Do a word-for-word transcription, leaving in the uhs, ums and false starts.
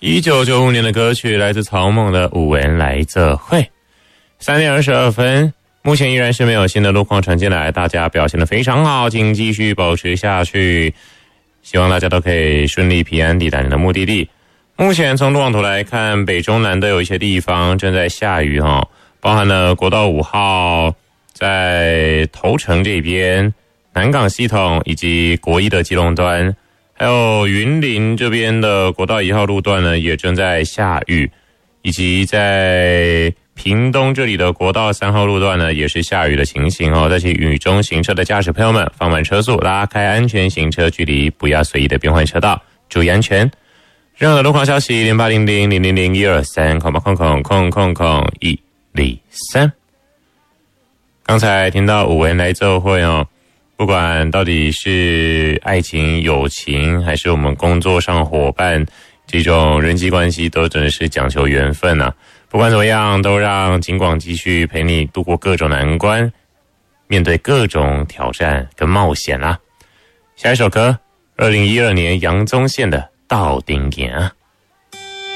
一九九五年的歌曲来自草蜢的《有缘来做伙》。三点二十二分，目前依然是没有新的路况传进来，大家表现得非常好，请继续保持下去。希望大家都可以顺利平安抵达你的目的地。目前从路网图来看，北中南都有一些地方正在下雨哈，包含了国道五号在头城这边、南港系统以及国一的基隆端，还有云林这边的国道一号路段呢也正在下雨，以及在屏东这里的国道三号路段呢也是下雨的情形哦。在其雨中行车的驾驶朋友们，放慢车速，拉开安全行车距离，不要随意的变换车道，注意安全。任何的路况消息零八零零零零零一二三空八空空空空空一零三。刚才听到有缘来做伙哦，不管到底是爱情、友情，还是我们工作上伙伴，这种人际关系都真的是讲求缘分啊。不管怎么样，都让警广继续陪你度过各种难关，面对各种挑战跟冒险啦。下一首歌，二零一二年杨宗宪的《到顶行》。